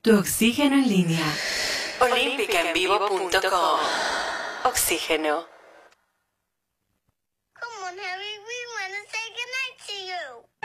Tu oxígeno en línea. Olímpicaenvivo.com. Oxígeno. Come on, Harry, we want to say goodnight to you.